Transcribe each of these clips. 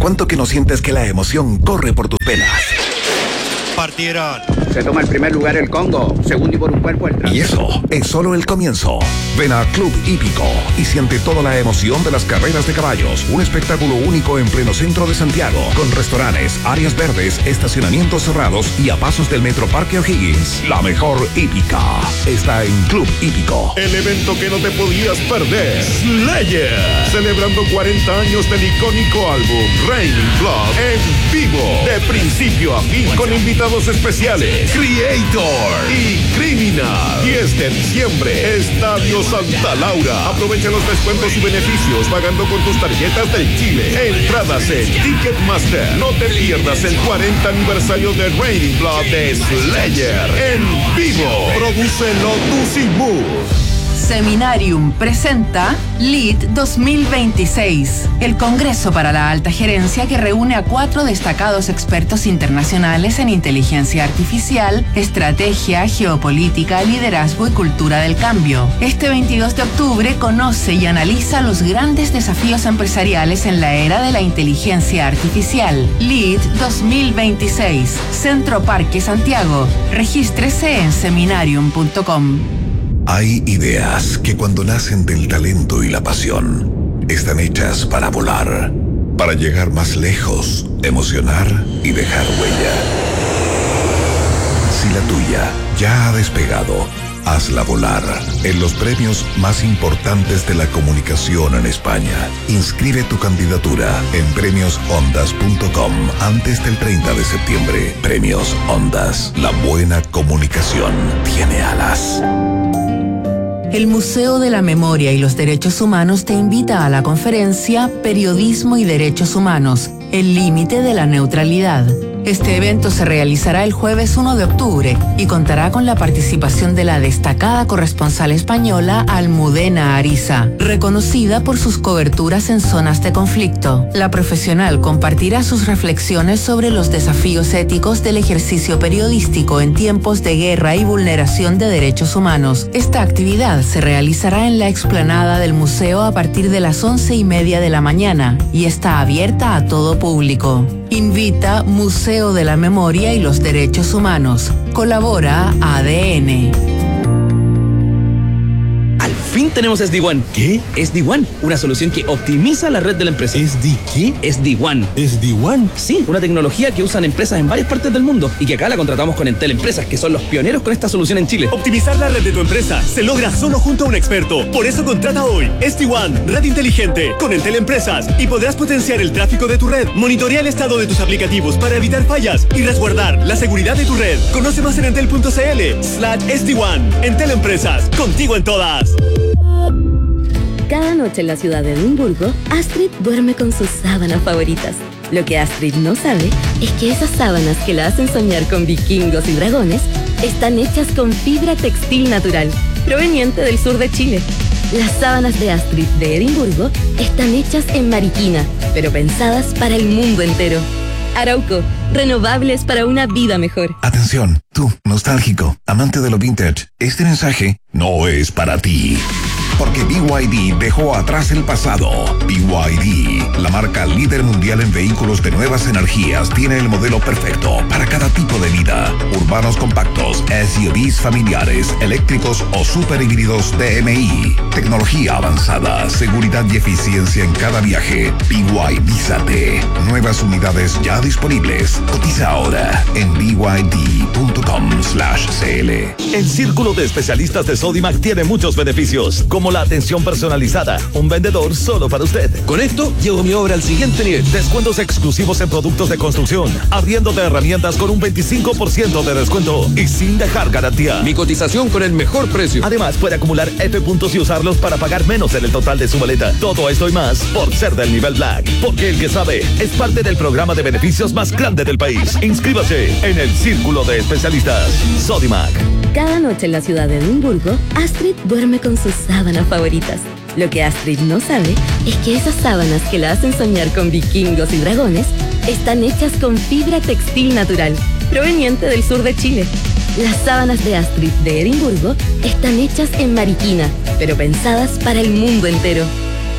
cuánto que no sientes que la emoción corre por tus venas? Partieron. Se toma el primer lugar el Congo, segundo y por un cuerpo el Trans. Y eso es solo el comienzo. Ven a Club Hípico y siente toda la emoción de las carreras de caballos. Un espectáculo único en pleno centro de Santiago, con restaurantes, áreas verdes, estacionamientos cerrados y a pasos del Metro Parque O'Higgins. La mejor hípica está en Club Hípico. El evento que no te podías perder. Slayer. Celebrando 40 años del icónico álbum Raining Blood en vivo. De principio a fin con invitados especiales. Creator y Criminal. 10 de diciembre. Estadio Santa Laura. Aprovecha los descuentos y beneficios pagando con tus tarjetas del Chile. Entradas en Ticketmaster. No te pierdas el 40 aniversario de Raining Blood de Slayer en vivo. Prodúcelo Tusimu. Seminarium presenta LEAD 2026, el Congreso para la Alta Gerencia que reúne a 4 destacados expertos internacionales en inteligencia artificial, estrategia, geopolítica, liderazgo y cultura del cambio. Este 22 de octubre conoce y analiza los grandes desafíos empresariales en la era de la inteligencia artificial. LEAD 2026, Centro Parque Santiago. Regístrese en seminarium.com. Hay ideas que cuando nacen del talento y la pasión, están hechas para volar, para llegar más lejos, emocionar y dejar huella. Si la tuya ya ha despegado, hazla volar en los premios más importantes de la comunicación en España. Inscribe tu candidatura en premiosondas.com antes del 30 de septiembre. Premios Ondas. La buena comunicación tiene alas. El Museo de la Memoria y los Derechos Humanos te invita a la conferencia Periodismo y Derechos Humanos, el límite de la neutralidad. Este evento se realizará el jueves 1 de octubre y contará con la participación de la destacada corresponsal española Almudena Ariza, reconocida por sus coberturas en zonas de conflicto. La profesional compartirá sus reflexiones sobre los desafíos éticos del ejercicio periodístico en tiempos de guerra y vulneración de derechos humanos. Esta actividad se realizará en la explanada del museo a partir de las 11:30 de la mañana y está abierta a todo público. Invita Museo de la Memoria y los Derechos Humanos. Colabora ADN. Al fin tenemos SD-WAN. ¿Qué? SD-WAN, una solución que optimiza la red de la empresa. ¿SD qué? SD-WAN. ¿SD-WAN? Sí, una tecnología que usan empresas en varias partes del mundo y que acá la contratamos con Entel Empresas, que son los pioneros con esta solución en Chile. Optimizar la red de tu empresa se logra solo junto a un experto. Por eso contrata hoy SD-WAN, red inteligente, con Entel Empresas y podrás potenciar el tráfico de tu red, monitorear el estado de tus aplicativos para evitar fallas y resguardar la seguridad de tu red. Conoce más en entel.cl/SD-WAN. Entel Empresas, contigo en todas. Cada noche en la ciudad de Edimburgo, Astrid duerme con sus sábanas favoritas. Lo que Astrid no sabe es que esas sábanas que la hacen soñar con vikingos y dragones están hechas con fibra textil natural, proveniente del sur de Chile. Las sábanas de Astrid de Edimburgo están hechas en Mariquina, pero pensadas para el mundo entero. Arauco, renovables para una vida mejor. Atención, tú, nostálgico, amante de lo vintage, este mensaje no es para ti. Porque BYD dejó atrás el pasado. BYD, la marca líder mundial en vehículos de nuevas energías, tiene el modelo perfecto para cada tipo de vida. Urbanos compactos, SUVs familiares, eléctricos o super híbridos DMI. Tecnología avanzada, seguridad y eficiencia en cada viaje. BYDízate. Nuevas unidades ya disponibles. Cotiza ahora en byd.com/cl. El Círculo de Especialistas de Sodimac tiene muchos beneficios, como la atención personalizada, un vendedor solo para usted. Con esto, llevo mi obra al siguiente nivel. Descuentos exclusivos en productos de construcción, arriendo de herramientas con un 25% de descuento y sin dejar garantía. Mi cotización con el mejor precio. Además, puede acumular F-puntos y usarlos para pagar menos en el total de su maleta. Todo esto y más por ser del nivel Black. Porque el que sabe es parte del programa de beneficios más grande del país. Inscríbase en el Círculo de Especialistas. Sodimac. Cada noche en la ciudad de Edimburgo, Astrid duerme con sus sábanas favoritas. Lo que Astrid no sabe es que esas sábanas que la hacen soñar con vikingos y dragones están hechas con fibra textil natural, proveniente del sur de Chile. Las sábanas de Astrid de Edimburgo están hechas en Mariquina, pero pensadas para el mundo entero.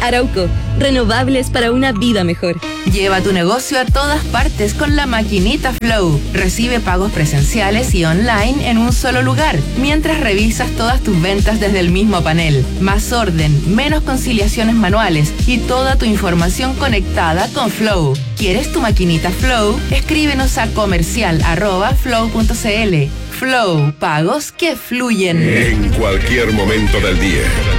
Arauco, renovables para una vida mejor. Lleva tu negocio a todas partes con la maquinita Flow. Recibe pagos presenciales y online en un solo lugar, mientras revisas todas tus ventas desde el mismo panel. Más orden, menos conciliaciones manuales y toda tu información conectada con Flow. ¿Quieres tu maquinita Flow? Escríbenos a comercial@flow.cl. Flow, pagos que fluyen. En cualquier momento del día.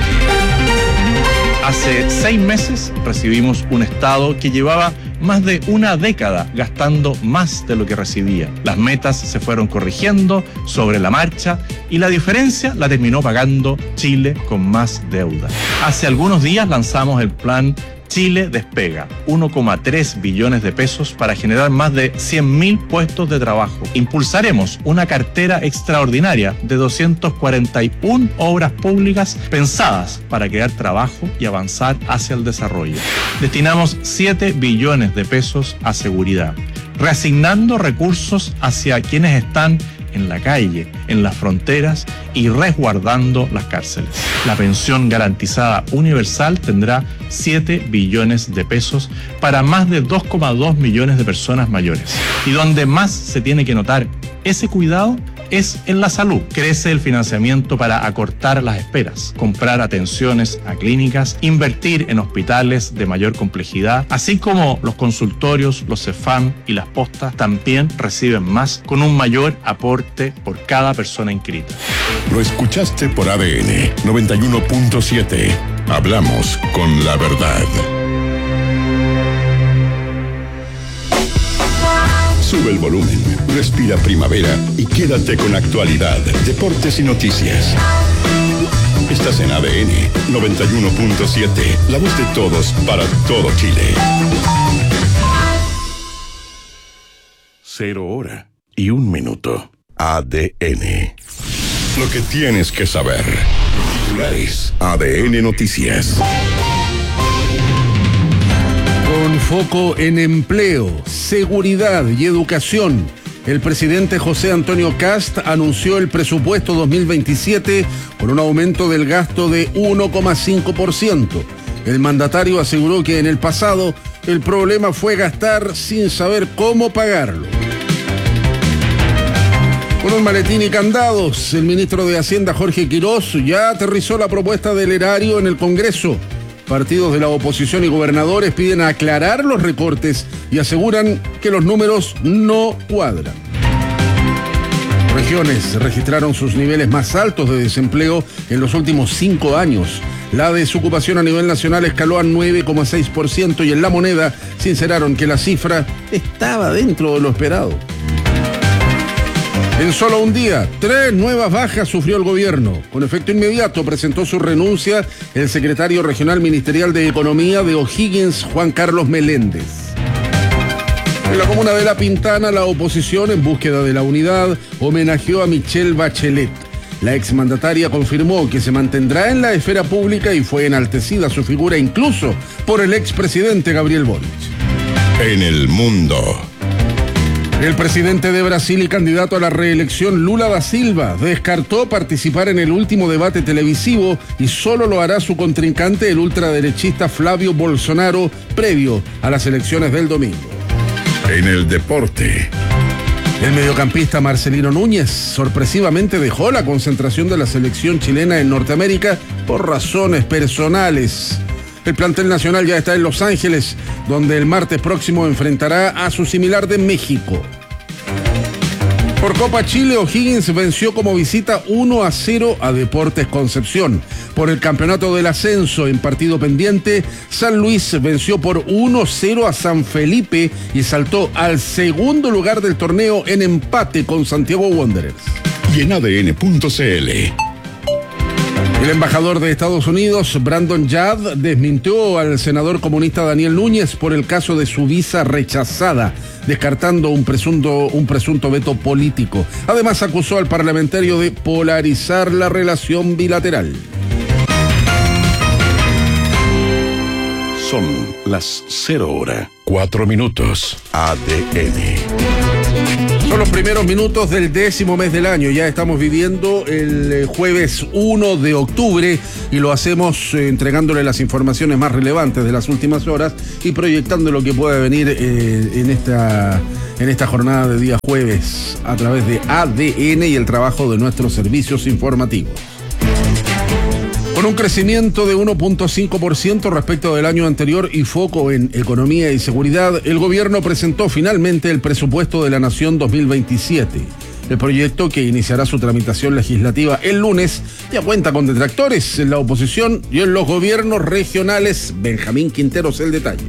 Hace 6 meses recibimos un Estado que llevaba más de una década gastando más de lo que recibía. Las metas se fueron corrigiendo sobre la marcha y la diferencia la terminó pagando Chile con más deuda. Hace algunos días lanzamos el plan Chile Despega, 1,3 billones de pesos para generar más de 100.000 puestos de trabajo. Impulsaremos una cartera extraordinaria de 241 obras públicas pensadas para crear trabajo y avanzar hacia el desarrollo. Destinamos 7 billones de pesos a seguridad, reasignando recursos hacia quienes están en la calle, en las fronteras y resguardando las cárceles. La pensión garantizada universal tendrá 7 billones de pesos para más de 2,2 millones de personas mayores. Y donde más se tiene que notar ese cuidado es en la salud. Crece el financiamiento para acortar las esperas, comprar atenciones a clínicas, invertir en hospitales de mayor complejidad, así como los consultorios, los CEFAM y las postas también reciben más con un mayor aporte por cada persona inscrita. Lo escuchaste por ADN 91.7. Hablamos con la verdad. Sube el volumen, respira primavera y quédate con actualidad, deportes y noticias. Estás en ADN 91.7, la voz de todos para todo Chile. 0:01 ADN. Lo que tienes que saber. Titulares. ADN Noticias. Con foco en empleo, seguridad y educación, el presidente José Antonio Kast anunció el presupuesto 2027 con un aumento del gasto de 1,5%. El mandatario aseguró que en el pasado el problema fue gastar sin saber cómo pagarlo. Con un maletín y candados, el ministro de Hacienda Jorge Quirós ya aterrizó la propuesta del erario en el Congreso. Partidos de la oposición y gobernadores piden aclarar los recortes y aseguran que los números no cuadran. Regiones registraron sus niveles más altos de desempleo en los últimos 5 años. La desocupación a nivel nacional escaló a 9,6% y en La Moneda sinceraron que la cifra estaba dentro de lo esperado. En solo un día, 3 nuevas bajas sufrió el gobierno. Con efecto inmediato presentó su renuncia el secretario regional ministerial de Economía de O'Higgins, Juan Carlos Meléndez. En la comuna de La Pintana, la oposición, en búsqueda de la unidad, homenajeó a Michelle Bachelet. La exmandataria confirmó que se mantendrá en la esfera pública y fue enaltecida su figura incluso por el expresidente Gabriel Boric. En el mundo. El presidente de Brasil y candidato a la reelección, Lula da Silva, descartó participar en el último debate televisivo y solo lo hará su contrincante, el ultraderechista Flavio Bolsonaro, previo a las elecciones del domingo. En el deporte. El mediocampista Marcelino Núñez sorpresivamente dejó la concentración de la selección chilena en Norteamérica por razones personales. El plantel nacional ya está en Los Ángeles, donde el martes próximo enfrentará a su similar de México. Por Copa Chile, O'Higgins venció como visita 1-0 a Deportes Concepción. Por el campeonato del ascenso en partido pendiente, San Luis venció por 1-0 a San Felipe y saltó al segundo lugar del torneo en empate con Santiago Wanderers. Y en ADN.cl. El embajador de Estados Unidos, Brandon Yad, desmintió al senador comunista Daniel Núñez por el caso de su visa rechazada, descartando un presunto veto político. Además, acusó al parlamentario de polarizar la relación bilateral. Son las 0:00. 4 minutos. ADN. Son los primeros minutos del 10º mes del año. Ya estamos viviendo el jueves 1 de octubre y lo hacemos entregándole las informaciones más relevantes de las últimas horas y proyectando lo que pueda venir en esta jornada de día jueves a través de ADN y el trabajo de nuestros servicios informativos. Con un crecimiento de 1.5% respecto del año anterior y foco en economía y seguridad, el gobierno presentó finalmente el presupuesto de la Nación 2027. El proyecto, que iniciará su tramitación legislativa el lunes, ya cuenta con detractores en la oposición y en los gobiernos regionales. Benjamín Quinteros, el detalle.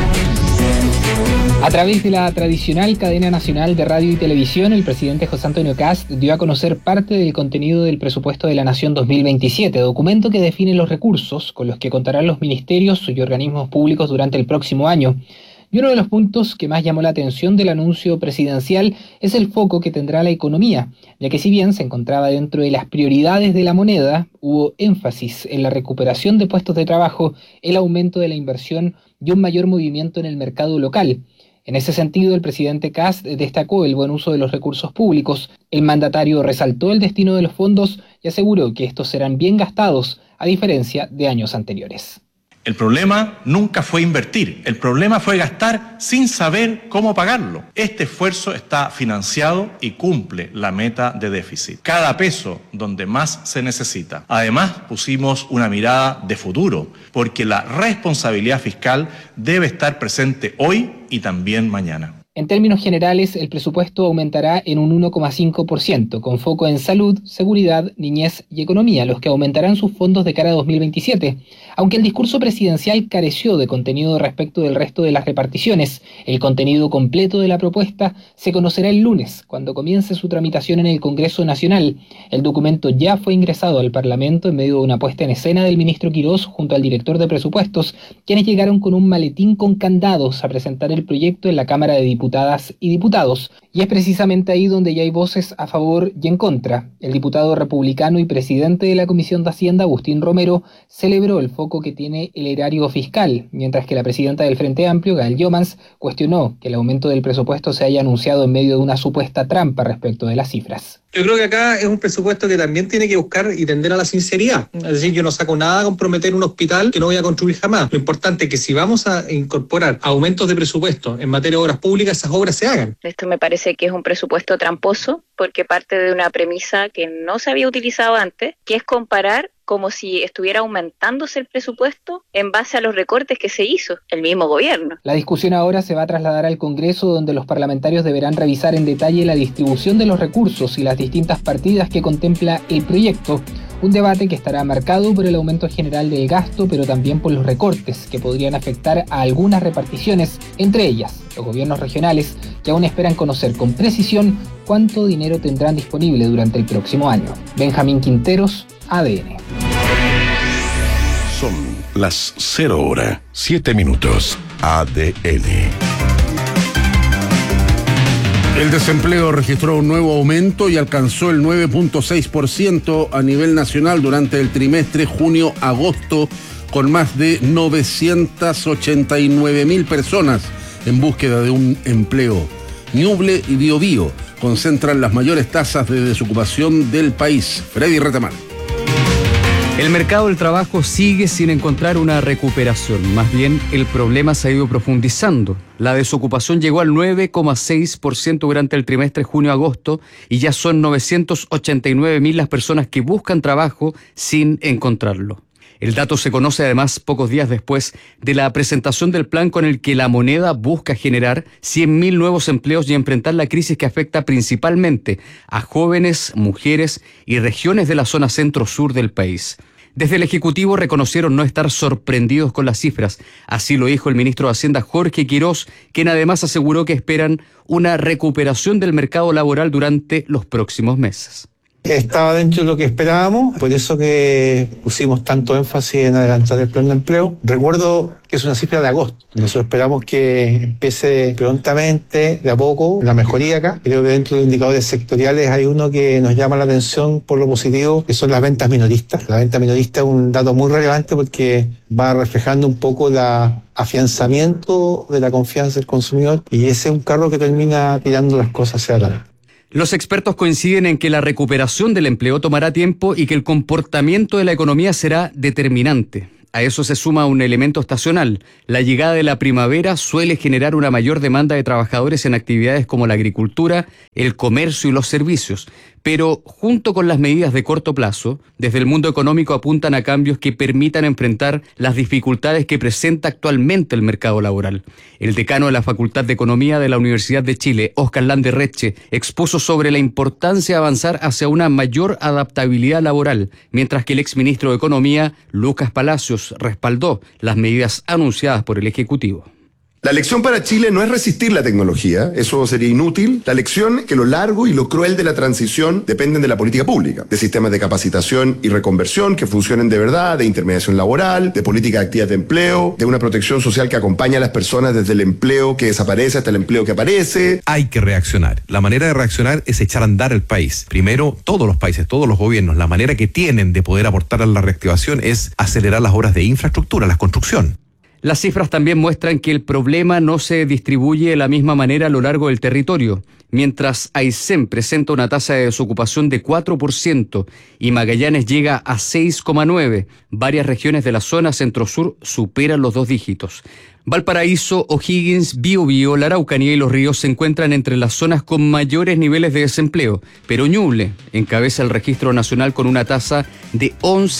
A través de la tradicional cadena nacional de radio y televisión, el presidente José Antonio Kast dio a conocer parte del contenido del presupuesto de la Nación 2027, documento que define los recursos con los que contarán los ministerios y organismos públicos durante el próximo año. Y uno de los puntos que más llamó la atención del anuncio presidencial es el foco que tendrá la economía, ya que si bien se encontraba dentro de las prioridades de la moneda, hubo énfasis en la recuperación de puestos de trabajo, el aumento de la inversión y un mayor movimiento en el mercado local. En ese sentido, el presidente Kast destacó el buen uso de los recursos públicos. El mandatario resaltó el destino de los fondos y aseguró que estos serán bien gastados, a diferencia de años anteriores. El problema nunca fue invertir, el problema fue gastar sin saber cómo pagarlo. Este esfuerzo está financiado y cumple la meta de déficit. Cada peso donde más se necesita. Además, pusimos una mirada de futuro, porque la responsabilidad fiscal debe estar presente hoy y también mañana. En términos generales, el presupuesto aumentará en un 1,5%, con foco en salud, seguridad, niñez y economía, los que aumentarán sus fondos de cara a 2027. Aunque el discurso presidencial careció de contenido respecto del resto de las reparticiones, el contenido completo de la propuesta se conocerá el lunes, cuando comience su tramitación en el Congreso Nacional. El documento ya fue ingresado al Parlamento en medio de una puesta en escena del ministro Quirós junto al director de presupuestos, quienes llegaron con un maletín con candados a presentar el proyecto en la Cámara de Diputadas y Diputados. Y es precisamente ahí donde ya hay voces a favor y en contra. El diputado republicano y presidente de la Comisión de Hacienda, Agustín Romero, celebró el foco que tiene el erario fiscal, mientras que la presidenta del Frente Amplio, Gael Jomans, cuestionó que el aumento del presupuesto se haya anunciado en medio de una supuesta trampa respecto de las cifras. Yo creo que acá es un presupuesto que también tiene que buscar y tender a la sinceridad. Es decir, yo no saco nada a comprometer un hospital que no voy a construir jamás. Lo importante es que si vamos a incorporar aumentos de presupuesto en materia de obras públicas, esas obras se hagan. Esto me parece que es un presupuesto tramposo porque parte de una premisa que no se había utilizado antes, que es comparar como si estuviera aumentándose el presupuesto en base a los recortes que se hizo el mismo gobierno. La discusión ahora se va a trasladar al Congreso, donde los parlamentarios deberán revisar en detalle la distribución de los recursos y las distintas partidas que contempla el proyecto. Un debate que estará marcado por el aumento general del gasto, pero también por los recortes que podrían afectar a algunas reparticiones, entre ellas los gobiernos regionales, que aún esperan conocer con precisión cuánto dinero tendrán disponible durante el próximo año. Benjamín Quinteros, ADN. Son las 0:07. ADN. El desempleo registró un nuevo aumento y alcanzó el 9.6% a nivel nacional durante el trimestre junio-agosto, con más de 989.000 personas en búsqueda de un empleo. Ñuble y Biobío concentran las mayores tasas de desocupación del país. Freddy Retamar. El mercado del trabajo sigue sin encontrar una recuperación. Más bien, el problema se ha ido profundizando. La desocupación llegó al 9,6% durante el trimestre junio-agosto y ya son 989.000 las personas que buscan trabajo sin encontrarlo. El dato se conoce además pocos días después de la presentación del plan con el que la moneda busca generar 100.000 nuevos empleos y enfrentar la crisis que afecta principalmente a jóvenes, mujeres y regiones de la zona centro-sur del país. Desde el Ejecutivo reconocieron no estar sorprendidos con las cifras. Así lo dijo el ministro de Hacienda, Jorge Quirós, quien además aseguró que esperan una recuperación del mercado laboral durante los próximos meses. Estaba dentro de lo que esperábamos, por eso que pusimos tanto énfasis en adelantar el plan de empleo. Recuerdo que es una cifra de agosto. Nosotros esperamos que empiece prontamente, de a poco, la mejoría acá. Creo que dentro de los indicadores sectoriales hay uno que nos llama la atención por lo positivo, que son las ventas minoristas. La venta minorista es un dato muy relevante porque va reflejando un poco el afianzamiento de la confianza del consumidor, y ese es un carro que termina tirando las cosas hacia adelante. Los expertos coinciden en que la recuperación del empleo tomará tiempo y que el comportamiento de la economía será determinante. A eso se suma un elemento estacional. La llegada de la primavera suele generar una mayor demanda de trabajadores en actividades como la agricultura, el comercio y los servicios. Pero junto con las medidas de corto plazo, desde el mundo económico apuntan a cambios que permitan enfrentar las dificultades que presenta actualmente el mercado laboral. El decano de la Facultad de Economía de la Universidad de Chile, Óscar Landerreche, expuso sobre la importancia de avanzar hacia una mayor adaptabilidad laboral, mientras que el exministro de Economía, Lucas Palacios, respaldó las medidas anunciadas por el Ejecutivo. La lección para Chile no es resistir la tecnología, eso sería inútil. La lección es que lo largo y lo cruel de la transición dependen de la política pública, de sistemas de capacitación y reconversión que funcionen de verdad, de intermediación laboral, de políticas activas de empleo, de una protección social que acompañe a las personas desde el empleo que desaparece hasta el empleo que aparece. Hay que reaccionar. La manera de reaccionar es echar a andar el país. Primero, todos los países, todos los gobiernos, la manera que tienen de poder aportar a la reactivación es acelerar las obras de infraestructura, la construcción. Las cifras también muestran que el problema no se distribuye de la misma manera a lo largo del territorio. Mientras Aysén presenta una tasa de desocupación de 4% y Magallanes llega a 6,9%, varias regiones de la zona centro-sur superan los 2 dígitos. Valparaíso, O'Higgins, Biobío, la Araucanía y Los Ríos se encuentran entre las zonas con mayores niveles de desempleo, pero Ñuble encabeza el registro nacional con una tasa de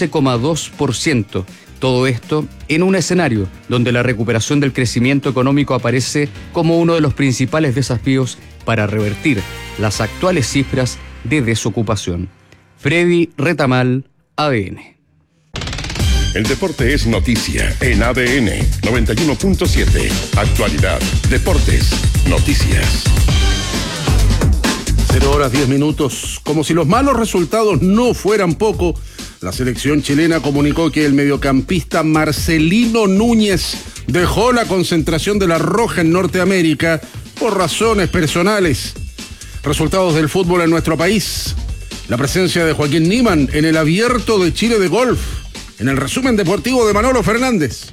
11,2%. Todo esto en un escenario donde la recuperación del crecimiento económico aparece como uno de los principales desafíos para revertir las actuales cifras de desocupación. Freddy Retamal, ADN. El deporte es noticia en ADN 91.7. Actualidad, deportes, noticias. 0:10. Como si los malos resultados no fueran poco, la selección chilena comunicó que el mediocampista Marcelino Núñez dejó la concentración de la Roja en Norteamérica por razones personales. Resultados del fútbol en nuestro país. La presencia de Joaquín Niemann en el Abierto de Chile de golf. En el resumen deportivo de Manolo Fernández.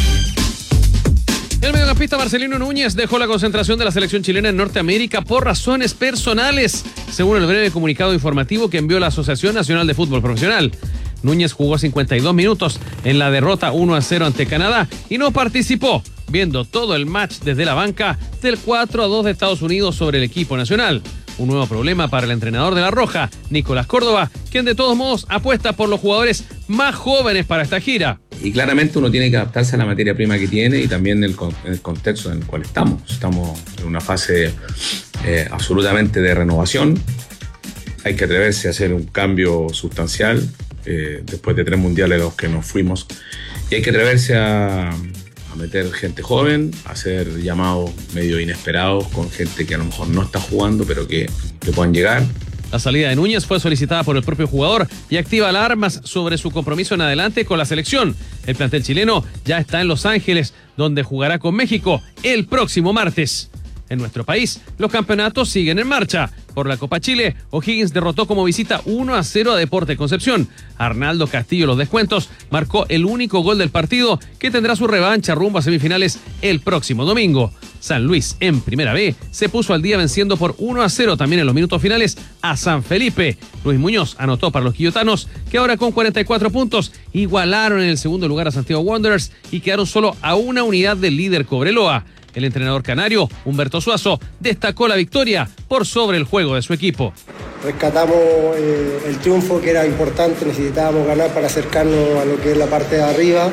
El mediocampista Marcelino Núñez dejó la concentración de la selección chilena en Norteamérica por razones personales, según el breve comunicado informativo que envió la Asociación Nacional de Fútbol Profesional. Núñez jugó 52 minutos en la derrota 1-0 ante Canadá y no participó, viendo todo el match desde la banca del 4-2 de Estados Unidos sobre el equipo nacional. Un nuevo problema para el entrenador de la Roja, Nicolás Córdoba, quien de todos modos apuesta por los jugadores más jóvenes para esta gira. Y claramente uno tiene que adaptarse a la materia prima que tiene y también el contexto en el cual estamos. Estamos en una fase absolutamente de renovación. Hay que atreverse a hacer un cambio sustancial después de 3 mundiales a los que nos fuimos. Y hay que atreverse a meter gente joven, a hacer llamados medio inesperados con gente que a lo mejor no está jugando, pero que puedan llegar. La salida de Núñez fue solicitada por el propio jugador y activa alarmas sobre su compromiso en adelante con la selección. El plantel chileno ya está en Los Ángeles, donde jugará con México el próximo martes. En nuestro país, los campeonatos siguen en marcha. Por la Copa Chile, O'Higgins derrotó como visita 1-0 a Deportes Concepción. Arnaldo Castillo, los descuentos, marcó el único gol del partido, que tendrá su revancha rumbo a semifinales el próximo domingo. San Luis, en Primera B, se puso al día venciendo por 1-0 también en los minutos finales a San Felipe. Luis Muñoz anotó para los quillotanos, que ahora con 44 puntos igualaron en el segundo lugar a Santiago Wanderers y quedaron solo a una unidad del líder Cobreloa. El entrenador canario, Humberto Suazo, destacó la victoria por sobre el juego de su equipo. Rescatamos el triunfo, que era importante, necesitábamos ganar para acercarnos a lo que es la parte de arriba.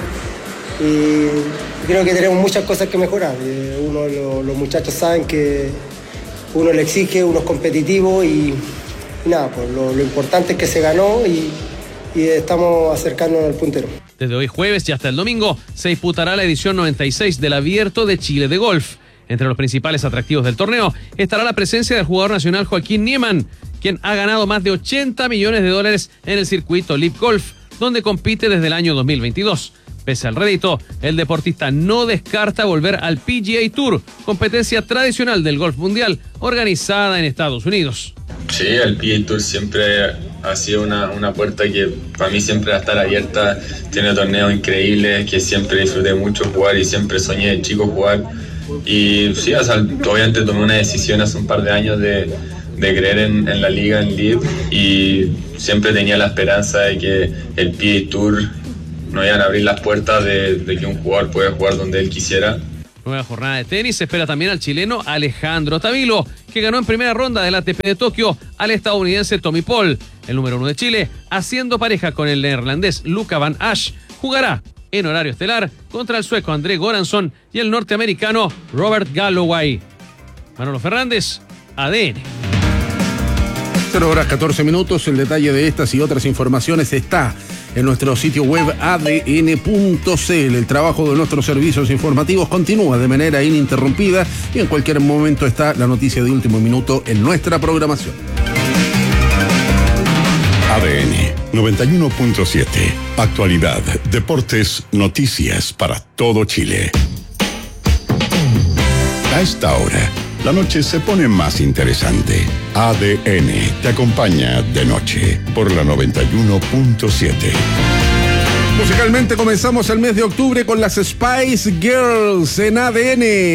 Y creo que tenemos muchas cosas que mejorar. Los muchachos saben que uno le exige, uno es competitivo y nada, pues lo importante es que se ganó y estamos acercándonos al puntero. Desde hoy jueves y hasta el domingo se disputará la edición 96 del Abierto de Chile de golf. Entre los principales atractivos del torneo estará la presencia del jugador nacional Joaquín Niemann, quien ha ganado más de $80 millones en el circuito LIV Golf, donde compite desde el año 2022. Pese al rédito, el deportista no descarta volver al PGA Tour, competencia tradicional del golf mundial, organizada en Estados Unidos. Sí, el PGA Tour siempre ha sido una puerta que para mí siempre va a estar abierta. Tiene torneos increíbles que siempre disfruté mucho jugar y siempre soñé de chico jugar. Y sí, o sea, obviamente tomé una decisión hace un par de años de creer en la liga, en LIV, y siempre tenía la esperanza de que el PGA Tour no iban a abrir las puertas de que un jugador pueda jugar donde él quisiera. Nueva jornada de tenis, se espera también al chileno Alejandro Tavilo, que ganó en primera ronda del ATP de Tokio al estadounidense Tommy Paul. El número 1 de Chile, haciendo pareja con el neerlandés Luca Van Asch, jugará en horario estelar contra el sueco André Goransson y el norteamericano Robert Galloway. Manolo Fernández, ADN. 0:14. El detalle de estas y otras informaciones está en nuestro sitio web adn.cl. El trabajo de nuestros servicios informativos continúa de manera ininterrumpida y en cualquier momento está la noticia de último minuto en nuestra programación. ADN 91.7. Actualidad, deportes, noticias para todo Chile. A esta hora, la noche se pone más interesante. ADN te acompaña de noche por la 91.7. Musicalmente comenzamos el mes de octubre con las Spice Girls en ADN.